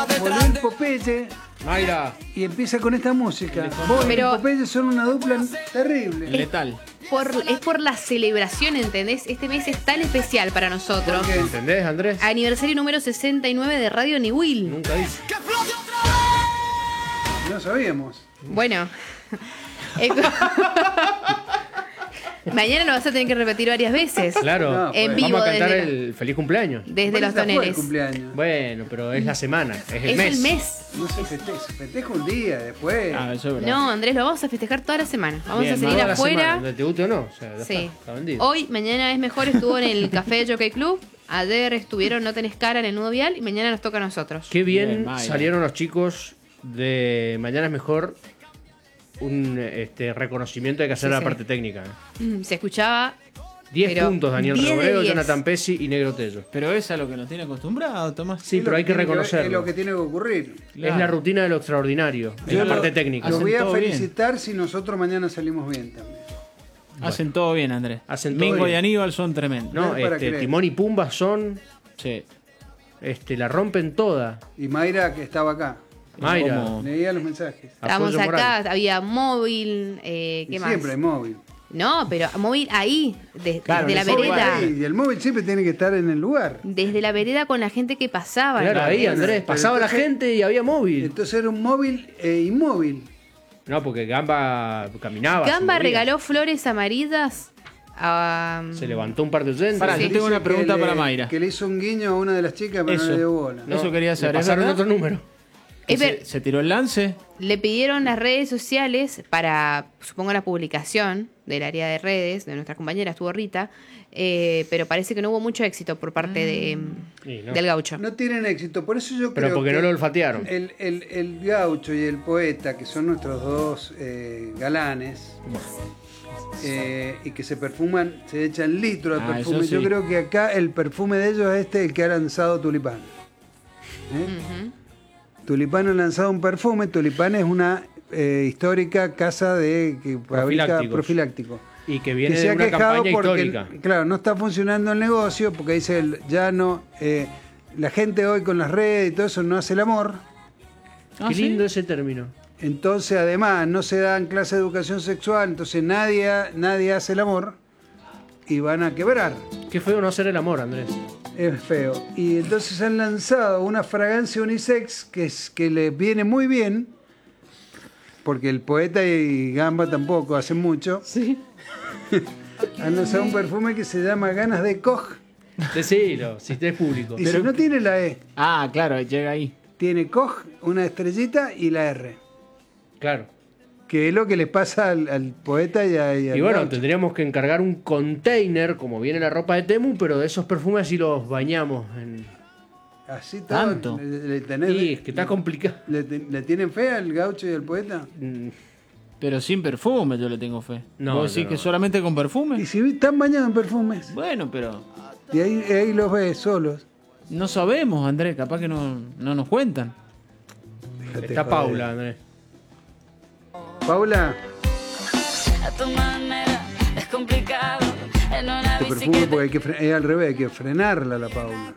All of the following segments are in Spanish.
volvió el Popeye Mayra. y empieza con esta música. Pero- y Popeye son una dupla terrible. Letal. Es por la celebración, ¿entendés? Este mes es tan especial para nosotros. ¿Por qué? ¿Entendés, Andrés? Aniversario número 69 de Radio Niwil. Nunca dice. No sabíamos. Bueno. Mañana lo vas a tener que repetir varias veces. Claro. No, En pues. vivo Vamos a cantar desde, el feliz cumpleaños. desde Por los eso fue el toneles. cumpleaños. Bueno, pero es la semana, es el Es mes. el mes. No se festeja un día después. Ah, eso es verdad. No, Andrés, lo vamos a festejar toda la semana. Vamos Bien, a seguir Toda la afuera. semana, donde te guste o no. O sea, ya Sí. está vendido. Hoy, mañana es mejor, estuvo en el Café Jockey Club. Ayer estuvieron No Tenés Cara en el Nudo Vial y mañana nos toca a nosotros. Qué bien, Bien, Mayra. salieron los chicos de Mañana es Mejor. Un reconocimiento hay que hacer Sí, a la sí. parte técnica. Se escuchaba 10 Pero puntos, Daniel 10 de Robredo, 10. Jonathan Pesci y Negro Tello. Pero es a lo que nos tiene acostumbrado, Tomás. Sí, Es pero lo hay que tiene ver- reconocerlo. Es lo que tiene que ocurrir. Es la rutina de lo extraordinario, es la Yo parte lo- técnica. Los Hacen voy a todo bien. felicitar si nosotros mañana salimos bien también. Hacen todo bien, Andrés. Hacen todo Mingo bien. y Aníbal son tremendos. No, No es para creer. Timón y Pumba son, Sí. la rompen toda. Y Mayra, que estaba acá, Mayra, Como- leía los mensajes. Estábamos Apoyo acá, moral. había móvil, Y ¿qué más? siempre hay móvil. No, pero móvil ahí, Claro, desde la el móvil vereda. ahí. Y el móvil siempre tiene que estar en el lugar. Desde la vereda con la gente que pasaba. Claro, ahí ¿entendés? Andrés, Pero pasaba la entonces- gente y había móvil. Entonces era un móvil inmóvil. No, porque Gamba caminaba. Gamba se movía. regaló flores amarillas a... Se levantó un par de oyentes. Pará, yo tengo una Dice pregunta que para Mayra. Que le hizo un guiño a una de las chicas, pero no le dio bola. No, Eso quería saber, le ¿es pasaron verdad? otro número. Es ver- ¿Se tiró el lance? Le pidieron las redes sociales para, supongo, la publicación del área de redes de nuestra compañera, estuvo Rita, pero parece que no hubo mucho éxito por parte Y no. del gaucho. No tienen éxito, por eso yo Pero creo porque que no lo olfatearon. el gaucho y el poeta, que son nuestros dos galanes, y que se perfuman, se echan litros de Ah, perfume. eso sí. Yo creo que acá el perfume de ellos es el que ha lanzado Tulipán. Ujú. Tulipán ha lanzado un perfume. Tulipán es una histórica casa que fabrica Profilácticos. profiláctico. Y que Que viene se de ha una quejado campaña porque, histórica. claro, no está funcionando el negocio porque dice ya no. La gente hoy con las redes y todo eso no hace el amor. Ah, Qué ¿sí? lindo ese término. Entonces, además, no se dan clases de educación sexual, entonces nadie hace el amor y van a quebrar. Qué feo no hacer el amor, Andrés. Es feo. Y entonces han lanzado una fragancia unisex que les viene muy bien, porque el poeta y Gamba tampoco hacen mucho. Sí. Han lanzado un perfume que se llama Ganas de Koch. Decilo, si es público. Y si no tiene la E, Ah, claro, llega ahí. tiene Koch, una estrellita y la R. Claro. Que es lo que les pasa al poeta y al Y bueno, gaucho. tendríamos que encargar un container, como viene la ropa de Temu, pero de esos perfumes así los bañamos. Así todo. Tanto. Le tenés- Y es que está complicado. ¿Le tienen fe al gaucho y al poeta? Mm, Pero sin perfume yo le tengo fe. No, ¿Vos decís no, que no. solamente con Y perfume? si están bañados en perfumes. Bueno, pero Y ahí los ves solos. no sabemos, Andrés. Capaz que no nos cuentan. Déjate está joder. Paula, Andrés. Paula, A tu manera es complicado. En una este perfume bicicleta porque es al revés, hay que frenarla la Paula.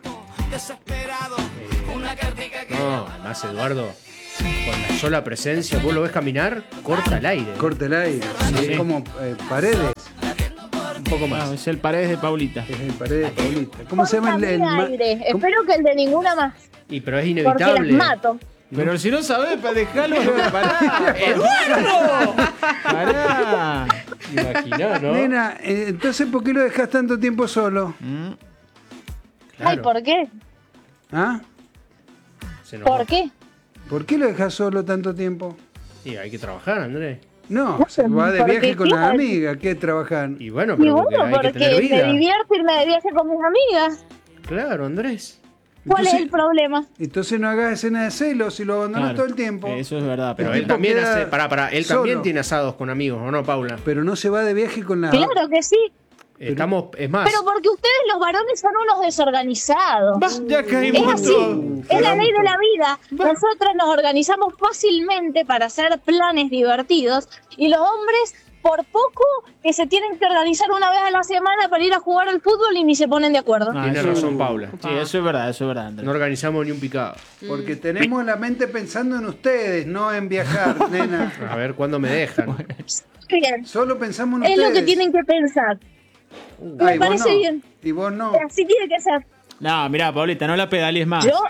No, además Eduardo, con la sola presencia, vos lo ves caminar, corta el aire. Corta el aire. Sí. Es como Paredes. Un poco Ah, más. es el Paredes de Paulita. Es el Paredes Paulita. ¿Cómo se llama el Corta mi aire. Espero que el de ninguna más. Y pero es Porque inevitable. las mato. Pero si no sabés, para dejarlo. ¡Pará! ¡Eduardo! ¡Pará! Imaginá, ¿no? Nena, entonces ¿por qué lo dejas tanto tiempo solo? Mm, Claro, Ay, ¿por qué? ¿Ah? se nos va. ¿Por qué? ¿Por qué lo dejas solo tanto tiempo? Y hay que trabajar, Andrés. No, se va de porque viaje con las quiero. amigas, ¿qué trabajan? Y bueno, Y pero bueno, porque hay que porque tener me vida. divierto irme de viaje con mis amigas. Claro, Andrés. ¿Cuál es Entonces- el problema? Entonces no hagas escena de celos y lo abandonas claro. todo el tiempo. Eso es verdad. Pero Pero El él tipo también queda hace. Pará, él también solo. tiene asados con amigos, ¿o no, Paula? Pero no se va de viaje con las... Claro que sí. Estamos, es más. Pero porque ustedes los varones son unos desorganizados. ya caímos Es así, es la ley de la vida. Nosotras nos organizamos fácilmente para hacer planes divertidos y los hombres por poco que se tienen que organizar una vez a la semana para ir a jugar al fútbol y ni se ponen de acuerdo. Tiene eso- razón, Paula. Sí, eso es verdad, Andrés. No organizamos ni un picado. Porque tenemos la mente pensando en ustedes, no en viajar, nena. A ver cuándo me dejan. Bien, Solo pensamos en es ustedes. lo que tienen que pensar. Ah, Me y vos parece no. bien. Y vos no. Así tiene que ser. No, mirá, Paulita, no la pedales más. Yo,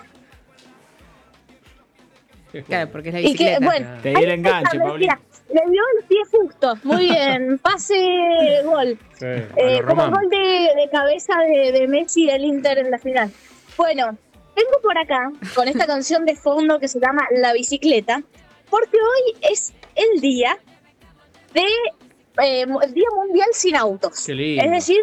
Claro, porque es la y que, bicicleta. bueno, Te di el ahí enganche, está, Paulita. mira, le dio el pie justo. Muy bien. Pase, gol. Sí, a lo Como Román. gol de cabeza de Messi del Inter en la final. Bueno, vengo por acá con esta canción de fondo que se llama La Bicicleta, porque hoy es el día el Día Mundial sin Autos. Qué lindo. Es decir,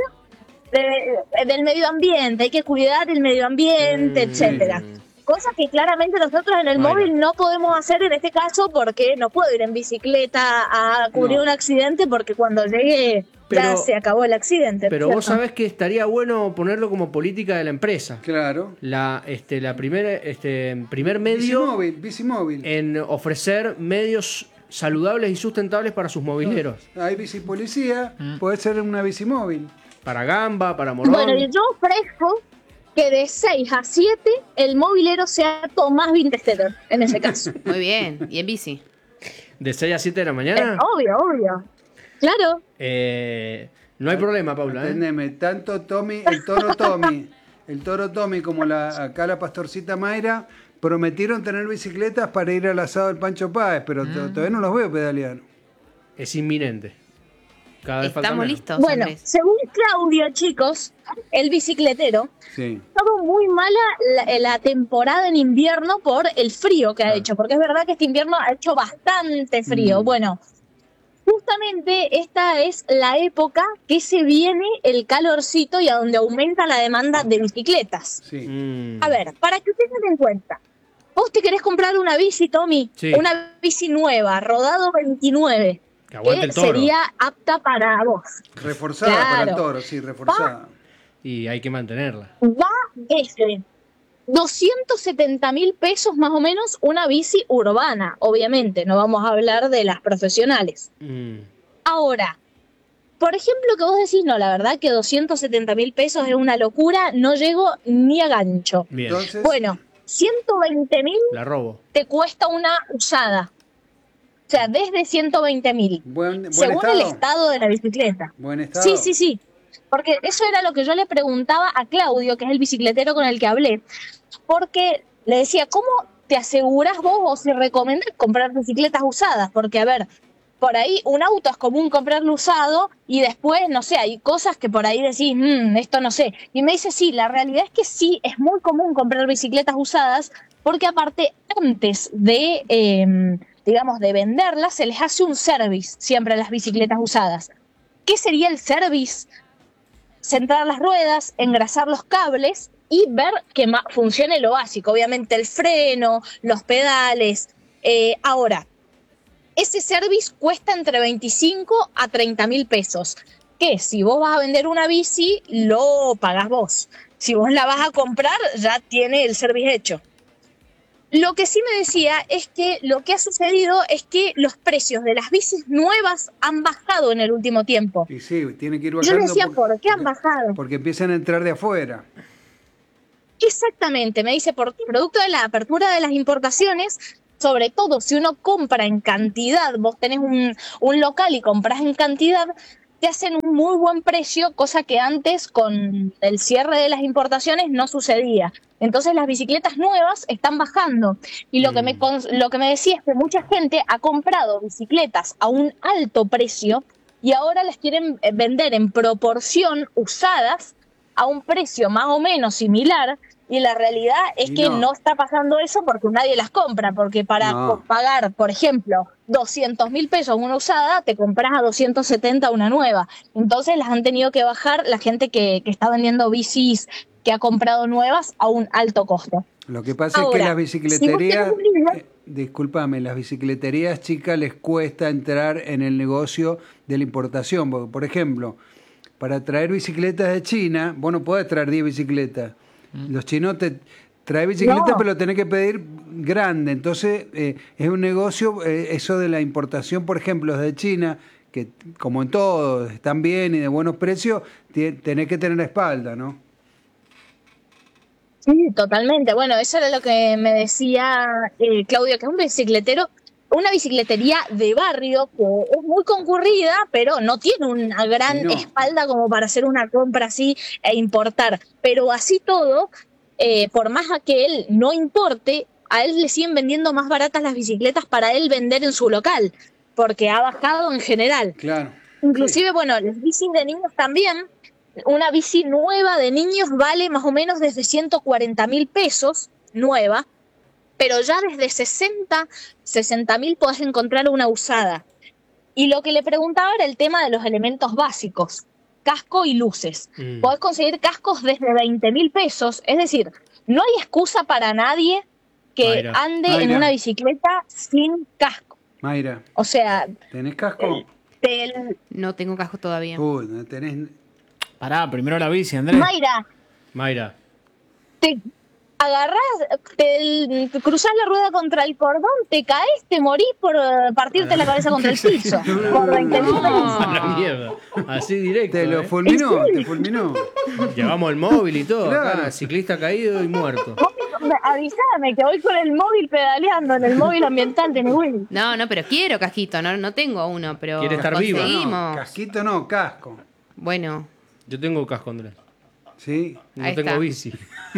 del medio ambiente, hay que cuidar el medio ambiente, etcétera. Cosa que claramente nosotros en el Bueno. móvil no podemos hacer en este caso porque no puedo ir en bicicleta a cubrir No. un accidente porque cuando llegue ya Pero- se acabó el accidente. Pero ¿cierto? vos sabés que estaría bueno ponerlo como política de la empresa. Claro. La primera, primer medio Bicimóvil. en ofrecer medios saludables y sustentables para sus mobileros. Hay bicipolicía, puede ser una bicimóvil. Para Gamba, para Morón. Bueno, y yo ofrezco que de 6 a 7 el movilero sea Tomás Vinterstetter, en ese caso. Muy bien. Y en bici. De 6 a 7 de la mañana. Obvio. Claro. No hay problema, Paula. Entendeme, tanto Tommy, el toro Tommy como acá la pastorcita Mayra prometieron tener bicicletas para ir al asado del Pancho Páez, pero todavía no los veo pedalear. Es inminente. Cada vez falta Estamos menos. listos, Bueno, Andrés. según Claudio, chicos, el bicicletero, Sí. estaba muy mala la temporada en invierno por el frío que ha hecho, porque es verdad que este invierno ha hecho bastante frío. Bueno, justamente esta es la época que se viene el calorcito y a donde aumenta la demanda de bicicletas. Sí. A ver, para que ustedes se den cuenta, vos te querés comprar una bici, Tommy, Sí. una bici nueva, rodado 29, Que aguante el toro. sería apta para vos. Reforzada para el Claro. toro, sí, reforzada. Y hay que mantenerla. Va desde 270.000 pesos más o menos una bici urbana, obviamente, no vamos a hablar de las profesionales. Ahora, por ejemplo, que vos decís, no, la verdad que 270.000 pesos es una locura, no llego ni a gancho. Bien. Entonces, Bueno, 120.000 La robo. te cuesta una usada. O sea, desde 120.000. buen Según estado. el estado de la bicicleta. Buen estado. Sí. Porque eso era lo que yo le preguntaba a Claudio, que es el bicicletero con el que hablé. Porque le decía, ¿cómo te aseguras vos o se recomienda comprar bicicletas usadas? Porque, a ver, por ahí un auto es común comprarlo usado y después, no sé, hay cosas que por ahí decís, esto no sé. Y me dice, sí, la realidad es que sí, es muy común comprar bicicletas usadas porque aparte, antes de, digamos, de venderlas, se les hace un service siempre a las bicicletas usadas. ¿Qué sería el service? Centrar las ruedas, engrasar los cables y ver que funcione lo básico, obviamente el freno, los pedales. Ahora, ese service cuesta entre 25 a 30.000 pesos, que si vos vas a vender una bici, lo pagás vos. Si vos la vas a comprar, ya tiene el service hecho. Lo que sí me decía es que lo que ha sucedido es que los precios de las bicis nuevas han bajado en el último tiempo. Y sí, tiene que ir Yo bajando. le decía, ¿por qué han bajado? Porque empiezan a entrar de afuera. Exactamente, me dice, por producto de la apertura de las importaciones, sobre todo si uno compra en cantidad, vos tenés un local y compras en cantidad, te hacen un muy buen precio, cosa que antes con el cierre de las importaciones no sucedía. Entonces las bicicletas nuevas están bajando. Y lo que me decía es que mucha gente ha comprado bicicletas a un alto precio y ahora las quieren vender en proporción usadas a un precio más o menos similar, y la realidad es que no está pasando eso porque nadie las compra, porque para pagar, por ejemplo, 200.000 pesos una usada, te compras a 270 una nueva. Entonces las han tenido que bajar la gente que está vendiendo bicis que ha comprado nuevas a un alto costo. Lo que pasa Ahora, es que las bicicleterías, si vos tenés un líder- discúlpame, las bicicleterías chicas les cuesta entrar en el negocio de la importación. Porque, por ejemplo, para traer bicicletas de China, vos no podés traer 10 bicicletas. Los chinos te traen bicicletas, No. pero lo tenés que pedir grande. Entonces, es un negocio, eso de la importación, por ejemplo, de China, que como en todo, están bien y de buenos precios, tenés que tener la espalda, ¿no? Sí, totalmente. Bueno, eso era lo que me decía Claudio, que es un bicicletero, una bicicletería de barrio que es muy concurrida, pero no tiene una gran No. espalda como para hacer una compra así e importar. Pero así todo, por más a que él no importe, a él le siguen vendiendo más baratas las bicicletas para él vender en su local, porque ha bajado en general. Claro. Inclusive, bueno, las bicis de niños también. Una bici nueva de niños vale más o menos desde 140.000 pesos, nueva, pero ya desde 60.000 podés encontrar una usada. Y lo que le preguntaba era el tema de los elementos básicos, casco y luces. Podés conseguir cascos desde 20.000 pesos, es decir, no hay excusa para nadie que Mayra. ande en Mayra. una bicicleta sin casco. Mayra, O sea, ¿tenés casco? No tengo casco todavía. Uy, no tenés... Pará, primero la bici, Andrés. Mayra, Mayra. te agarrás, te cruzás la rueda contra el cordón, te caes, te morís por partirte la cabeza contra el piso. Por 20.000 pesos. A la mierda. Así directo. Te lo fulminó, te fulminó. Llevamos el móvil y todo. Claro. Acá, ciclista caído y muerto. Avísame que voy con el móvil pedaleando en el móvil ambiental de Willy. No, pero quiero casquito, no tengo uno, pero Quiere estar vivo. conseguimos. No, casquito no, casco. Bueno, Yo tengo casco, Andrés. ¿Sí? No Ahí tengo está. bici.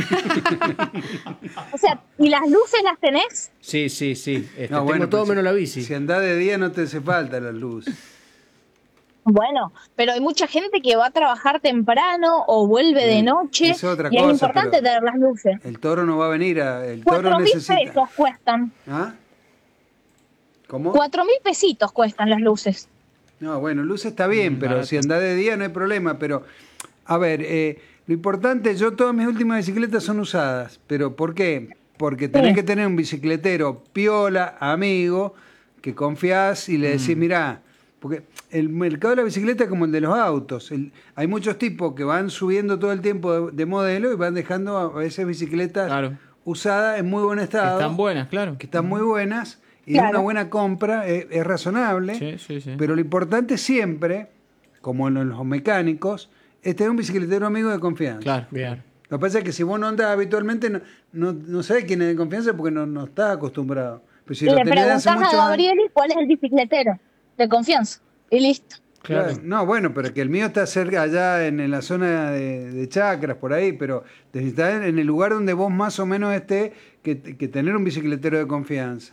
O sea, ¿y las luces las tenés? Sí. No, tengo todo pues, menos la bici. Si andás de día no te hace falta la luz. Bueno, pero hay mucha gente que va a trabajar temprano o vuelve de noche. es otra y es cosa, importante pero- tener las luces. El toro no va a venir el toro 4.000 necesita. pesos cuestan. ¿Ah? ¿Cómo? 4.000 pesitos cuestan las luces. No, bueno, luz está bien, pero barato. si andás de día no hay problema. Pero, a ver, lo importante, yo todas mis últimas bicicletas son usadas. ¿Pero por qué? Porque tenés que tener un bicicletero piola, amigo, que confiás y le decís, mirá, porque el mercado de la bicicleta es como el de los autos. Hay muchos tipos que van subiendo todo el tiempo de modelo y van dejando a veces bicicletas Claro. usadas en muy buen estado. Están buenas, claro. Que están muy buenas y Claro. una buena compra es razonable. Sí. Pero lo importante siempre, como en los mecánicos, es tener un bicicletero amigo de confianza. Claro. Bien. Lo que pasa es que si vos no andás habitualmente, no sabés quién es de confianza porque no estás acostumbrado. Pero si Y lo le tenés de preguntás hace a muchos años... Gabrieli cuál es el bicicletero de confianza. Y listo. Claro. No, bueno, pero que el mío está cerca, allá en la zona de Chacras, por ahí, pero necesitas en el lugar donde vos más o menos estés, que tener un bicicletero de confianza.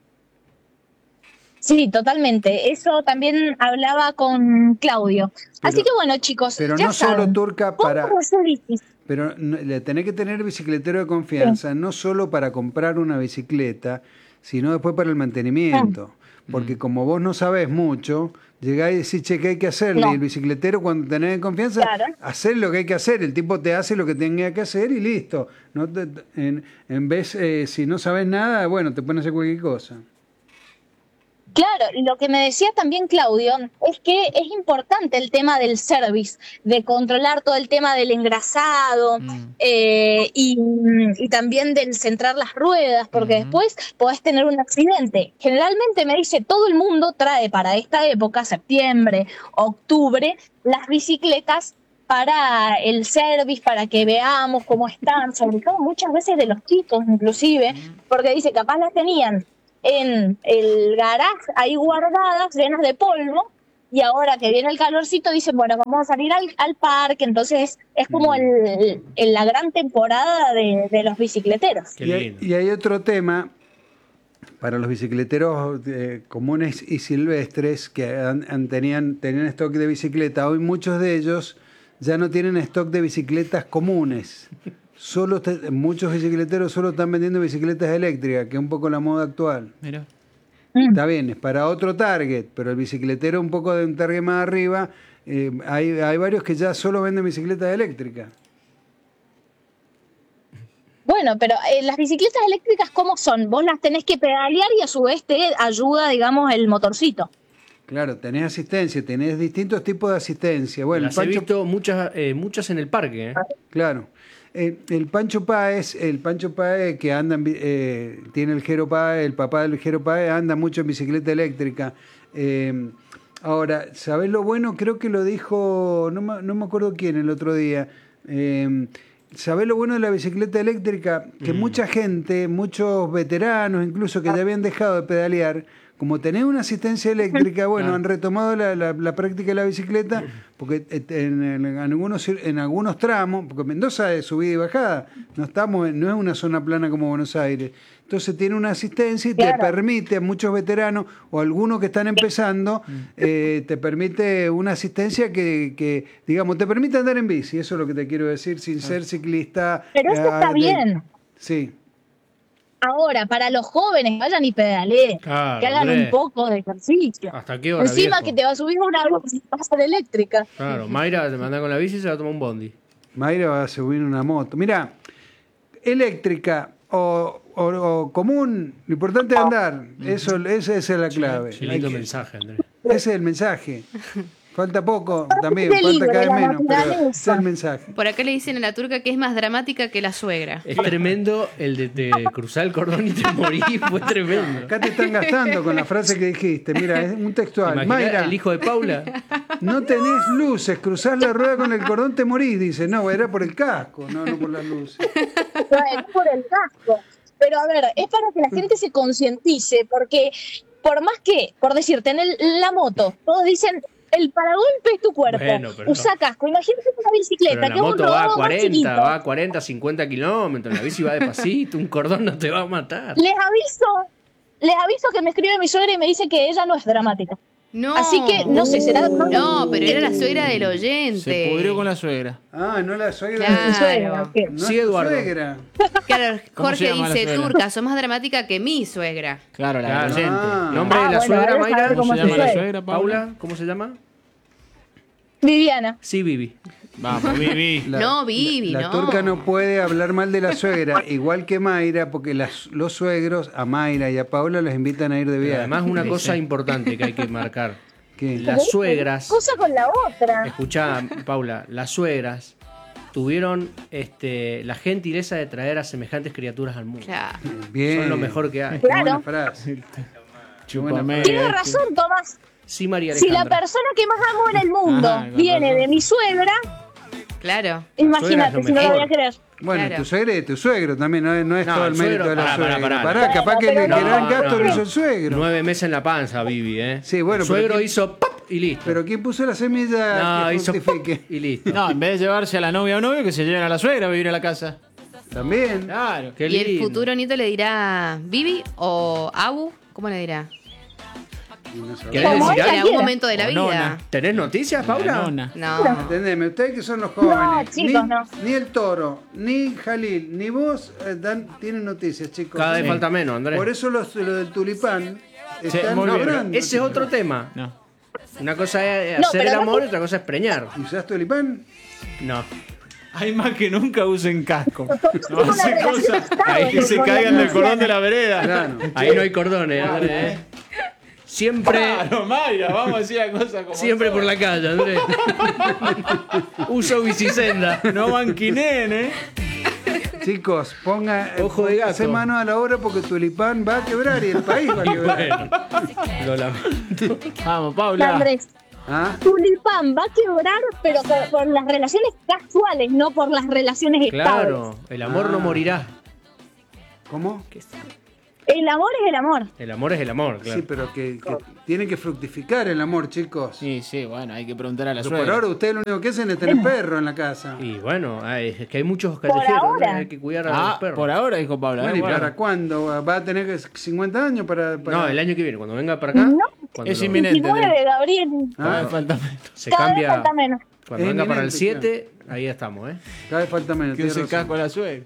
Sí, totalmente. Eso también hablaba con Claudio. Así que bueno, chicos, Pero ya no solo, saben. Turca, para... ¿Cómo hacer bicis? Pero le tenés que tener bicicletero de confianza, no solo para comprar una bicicleta, sino después para el mantenimiento. Porque como vos no sabés mucho, llegás y decís, che, ¿qué hay que hacerle? No. Y el bicicletero, cuando tenés de confianza, Claro. hacer lo que hay que hacer. El tipo te hace lo que tenga que hacer y listo. No en vez, si no sabés nada, bueno, te pones a hacer cualquier cosa. Claro, y lo que me decía también Claudio es que es importante el tema del service, de controlar todo el tema del engrasado y también del centrar las ruedas, porque después podés tener un accidente. Generalmente me dice, todo el mundo trae para esta época, septiembre, octubre, las bicicletas para el service, para que veamos cómo están, sobre todo muchas veces de los chicos inclusive, porque dice, capaz las tenían en el garage ahí guardadas, llenas de polvo, y ahora que viene el calorcito dicen, bueno, vamos a salir al parque, entonces es como la gran temporada de los bicicleteros. Qué Y lindo. y hay otro tema para los bicicleteros comunes y silvestres que tenían stock de bicicleta. Hoy muchos de ellos ya no tienen stock de bicicletas comunes. Muchos bicicleteros solo están vendiendo bicicletas eléctricas, que es un poco la moda actual. Mira. Está bien, es para otro target, pero el bicicletero un poco de un target más arriba, hay varios que ya solo venden bicicletas eléctricas. Bueno, pero las bicicletas eléctricas, ¿cómo son? Vos las tenés que pedalear y a su vez te ayuda, digamos, el motorcito. Claro, tenés asistencia, tenés distintos tipos de asistencia. Bueno, Las he visto muchas en el parque. Claro. El Pancho Páez que anda, tiene el Jero Páez, el papá del Jero Páez, anda mucho en bicicleta eléctrica. Ahora, ¿sabés lo bueno? Creo que lo dijo, no me acuerdo quién el otro día. ¿Sabés lo bueno de la bicicleta eléctrica? Que mucha gente, muchos veteranos incluso que ya habían dejado de pedalear, como tenés una asistencia eléctrica, bueno, han retomado la práctica de la bicicleta, porque en algunos tramos, porque Mendoza es subida y bajada, no es una zona plana como Buenos Aires. Entonces tiene una asistencia y te permite a muchos veteranos o algunos que están empezando, te permite una asistencia que, digamos, te permite andar en bici, eso es lo que te quiero decir, sin ser ciclista. Pero eso está bien. Sí. Ahora, para los jóvenes, vayan y pedaleen, Claro, que hagan hombre. un poco de ejercicio. ¿Hasta qué hora, Encima viejo? que te va a subir una bici eléctrica. Claro, Mayra te manda con la bici y se va a tomar un bondi. Mayra va a subir una moto. Mira, eléctrica o común, lo importante es andar. Esa es la clave. Qué lindo mensaje, Andrés. Ese es el mensaje. Falta poco también, Peligro, falta cada vez la menos, pero naturaleza. ese es el mensaje. Por acá le dicen a la turca que es más dramática que la suegra. Es tremendo el de cruzar el cordón y te morís, fue tremendo. Acá te están gastando con la frase que dijiste. Mira, es un textual. ¿Imaginás Mayra, el hijo de Paula? no tenés luces, cruzás la rueda con el cordón, te morís. Dice, no, era por el casco, no por las luces. Bueno, por el casco. Pero a ver, es para que la gente se concientice, porque por más que, por decirte, en la moto, todos dicen, el paragolpe es tu cuerpo, Bueno, pero usa casco. Imagínate una Pero bicicleta, en que la es un moto va a robot más 40, chiquito. va a 40, 50 kilómetros. La bici va despacito, un cordón no te va a matar. Les aviso que me escribe mi suegra y me dice que ella no es dramática. No. Así que, no sé, será... No, pero era la suegra del oyente. Se pudrió con la suegra. Ah, no la suegra. Claro. Mi suegra, ¿o qué? No Sí, es tu Eduardo. suegra. Claro, ¿Cómo se Jorge llama la dice, suegra? turca, sos más dramática que mi suegra. Claro, la Claro. oyente. Nombre de la bueno, suegra, ahora Mayra. saber ¿Cómo se se llama la fue. suegra, Paula? Paula, ¿cómo se llama? Viviana. Sí, Vivi. Vamos, Vivi. No, Vivi, la no. turca no puede hablar mal de la suegra, igual que Mayra, porque los suegros a Mayra y a Paula los invitan a ir de Pero viaje. además una cosa importante que hay que marcar. ¿Qué? Las suegras, Cosa con la otra. escuchá, Paula, las suegras tuvieron la gentileza de traer a semejantes criaturas al mundo. Claro. Bien. Son lo mejor que hay. Qué Claro. buena frase. Chúpame. Tienes razón, Tomás. Sí, María Si la Alejandra. persona que más amo en el mundo Ajá, viene de mi suegra, Claro. imagínate suegra es si lo no la voy mejor. a querer. Bueno, Claro. tu suegra y tu suegro también, no es No, todo el el mérito suegro- de la pará, suegra. pará. Capaz que Pero el no, gran gasto no, lo no. hizo el suegro. 9 meses en la panza, Vivi, ¿eh? Sí, bueno, el suegro pero- hizo ¡pop! Y listo. Pero ¿quién puso la semilla no, que hizo ¡pop! fructifique? Y listo. No, en vez de llevarse a la novia o novio, que se lleven a la suegra a vivir a la casa. También. Claro. Qué ¿Y el lindo. futuro nieto le dirá Vivi o Abu? ¿Cómo le dirá? ¿Querés Como decir ella En algo? algún quiera. momento de la O vida. nona. ¿Tenés noticias, Paula? La nona. No. Entendeme, ustedes que son los jóvenes, chicos, no. ni el Toro, ni Jalil, ni vos tienen noticias, chicos. Cada vez Sí. falta menos, Andrés. Por eso lo del tulipán están muy No, bien. pero logrando. ese es otro tema. No. Una cosa es No, hacer pero el no amor te- y otra cosa es preñar. ¿Usás tulipán? No. Hay más que nunca usen casco. No Tengo una hace relación cosa. estable Que se con caigan la del cordón anciana. de la vereda. Claro. Ahí no hay cordones, Andrés. ¿eh? Siempre, Claro, Mayra, vamos a decir la cosa como siempre son. por la calle, Andrés. Uso bicisenda. No banquinen, ¿eh? Chicos, ponga Ojo de gato. hace mano a la obra porque tulipán va a quebrar y el país va a quebrar. Bueno, lo lamento. Vamos, Paula. Andrés, ¿Ah? tulipán va a quebrar, pero por las relaciones casuales, no por las relaciones estables. Claro, el amor no morirá. ¿Cómo? El amor es el amor. El amor es el amor, claro. Sí, pero que tiene que fructificar el amor, chicos. Sí, sí, bueno, hay que preguntar a la Pero por suegra. ahora ustedes lo único que hacen es tener perro en la casa. Y bueno, es que hay muchos callejeros, ahora. ¿no? Hay que cuidar a los Ah, perros. por ahora, dijo Paula. Bueno, ¿y Bueno. para cuándo? ¿Va a tener 50 años para...? No, el año que viene, cuando venga para acá, No. cuando Es lo- inminente. 19, Gabriel. Cada Ah, vez falta menos. se Cada vez cambia, falta menos. cuando Es venga para el inminente, 7, ahí estamos, ¿eh? cada vez falta menos. Que tienes use razón. casco a la suegra.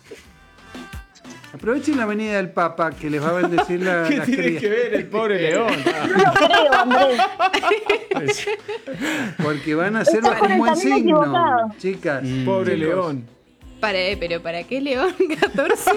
Aprovechen la avenida del Papa que les va a bendecir ¿Qué las tiene crías. que ver el pobre león? No lo creo, Andrés. Porque van a hacerlo Estás con con el buen camino signo, equivocado. chicas. Pobre chicos. león. Pero ¿para qué León 14?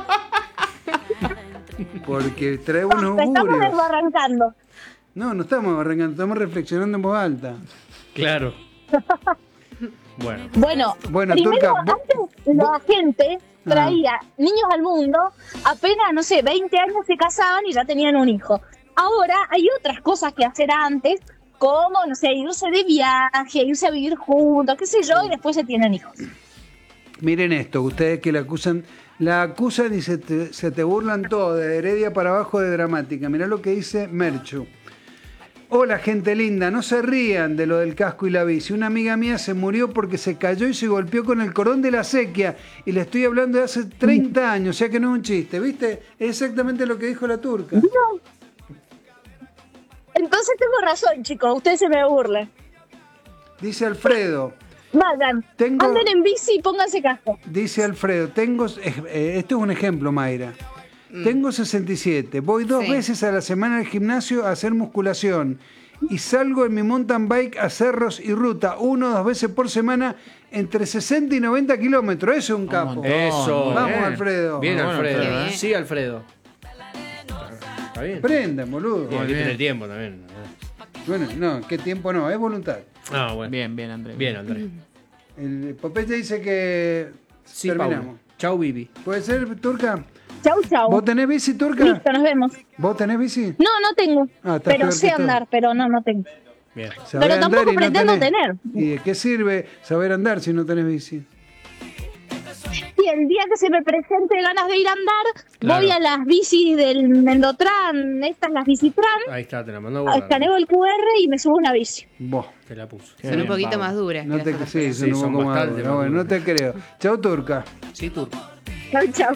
Porque trae buenos Estamos augurios. desbarrancando. No estamos arrancando, estamos reflexionando en voz alta. Claro. Bueno, Bueno, Bueno, primero, Turca, antes la gente Ah. traía niños al mundo, apenas, no sé, 20 años se casaban y ya tenían un hijo. Ahora hay otras cosas que hacer antes como, no sé, irse de viaje, irse a vivir juntos, qué sé yo, y después se tienen hijos. Miren esto, ustedes que la acusan y se te burlan todo, de Heredia para abajo de Dramática. Mirá lo que dice Merchu. Hola, gente linda, no se rían de lo del casco y la bici. Una amiga mía se murió porque se cayó y se golpeó con el cordón de la sequía. Y le estoy hablando de hace 30 años, o sea que no es un chiste, ¿viste? Es exactamente lo que dijo la turca. No. Entonces tengo razón, chicos, ustedes se me burlan. Dice Alfredo. Vayan, anden en bici y pónganse casco. Dice Alfredo, esto es un ejemplo, Mayra. Tengo 67, voy 2 veces a la semana al gimnasio a hacer musculación y salgo en mi mountain bike a cerros y ruta 1 o 2 veces por semana entre 60 y 90 kilómetros. Eso es un capo. Eso. Vamos, Alfredo. Bien, Bueno, Alfredo. Alfredo, Sí, Alfredo. Está bien. Prendan, boludo. Bien, hay que tener tiempo también. Bueno, no, qué tiempo no, es voluntad. Ah, bueno. Bien, Andrés. Bien, Andrés. El Popeye dice que Sí, terminamos. Paulo. Chau, Vivi. ¿Puede ser, Turca? Chau, chau. ¿Vos tenés bici, Turca? Listo, nos vemos. ¿Vos tenés bici? No, no tengo. Ah, estás pero peor sé que todo. andar, pero no tengo. Bien. Saber Pero andar tampoco y no pretendo tenés- tener. ¿Y de qué sirve saber andar si no tenés bici? Y el día que se me presente ganas de ir a andar, Claro. voy a las bicis del Mendotran, estas las Bicitran, Ahí está, te la mando a guardar. escaneo el QR y me subo una bici. Vos. Te la puso. Son un poquito más duras. No que te las otras. sí, Sí, son son un poco más bastante duras. más Bueno, no duras. te creo. Chau, Turca. Sí, Turco. Chau, chau.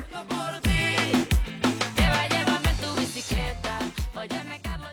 Te va, llévame en tu bicicleta. Óyeme, Carlos.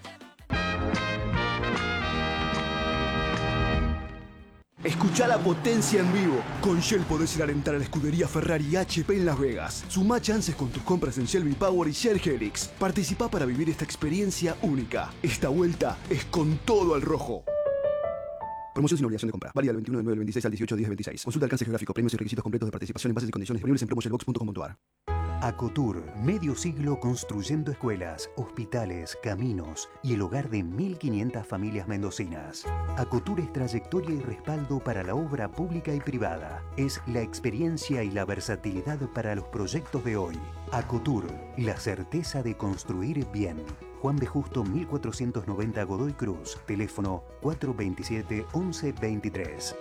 Escucha la potencia en vivo. Con Shell podés ir a alentar a la escudería Ferrari HP en Las Vegas. Sumá chances con tus compras en Shell V-Power y Shell Helix. Participá para vivir esta experiencia única. Esta vuelta es con todo al rojo. Promoción sin obligación de compra. Válida del 21 de 9 del 26 al 18 de 10 del 26. Consulta alcance geográfico, premios y requisitos completos de participación en bases y condiciones disponibles en promoshellbox.com.ar. Acotur, medio siglo construyendo escuelas, hospitales, caminos y el hogar de 1.500 familias mendocinas. Acotur es trayectoria y respaldo para la obra pública y privada. Es la experiencia y la versatilidad para los proyectos de hoy. Acotur, la certeza de construir bien. Juan B. Justo 1490 Godoy Cruz, teléfono 427-1123.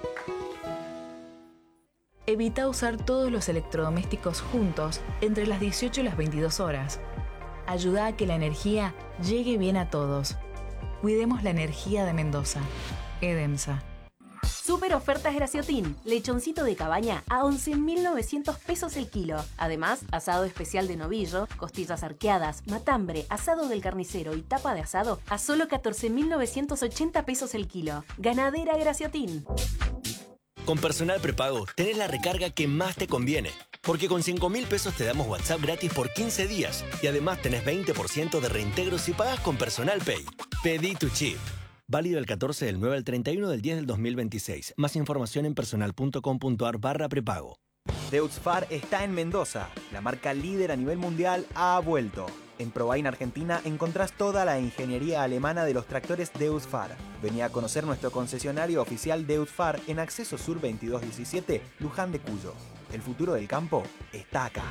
Evita usar todos los electrodomésticos juntos entre las 18 y las 22 horas. Ayuda a que la energía llegue bien a todos. Cuidemos la energía de Mendoza. Edemsa. Super ofertas Graciotín. Lechoncito de cabaña a 11.900 pesos el kilo. Además, asado especial de novillo, costillas arqueadas, matambre, asado del carnicero y tapa de asado a solo 14.980 pesos el kilo. Ganadera Graciotín. Con Personal Prepago tenés la recarga que más te conviene. Porque con 5.000 pesos te damos WhatsApp gratis por 15 días. Y además tenés 20% de reintegro si pagas con Personal Pay. Pedí tu chip. Válido del 14 del 9 al 31 del 10 del 2026. Más información en personal.com.ar/prepago. Deutz-Fahr está en Mendoza. La marca líder a nivel mundial ha vuelto. En Probain Argentina encontrás toda la ingeniería alemana de los tractores Deutz-Fahr. Vení a conocer nuestro concesionario oficial Deutz-Fahr en Acceso Sur 2217, Luján de Cuyo. El futuro del campo está acá.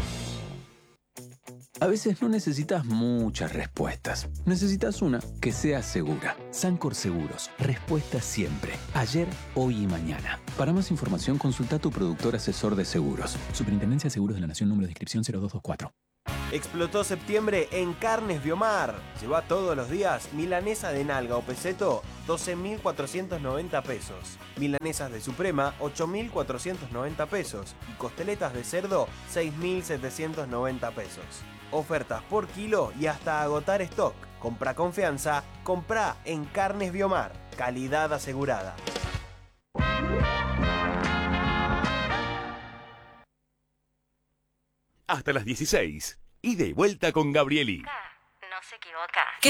A veces no necesitas muchas respuestas. Necesitas una que sea segura. Sancor Seguros. Respuesta siempre. Ayer, hoy y mañana. Para más información, consulta a tu productor asesor de seguros. Superintendencia de Seguros de la Nación, número de inscripción 0224. Explotó septiembre en Carnes Biomar. Lleva todos los días milanesa de nalga o peseto, 12.490 pesos. Milanesas de Suprema, 8.490 pesos. Y costeletas de cerdo, 6.790 pesos. Ofertas por kilo y hasta agotar stock. Compra confianza, compra en Carnes Biomar. Calidad asegurada. Hasta las 16. Ida y vuelta con Gabrieli. No se equivoca.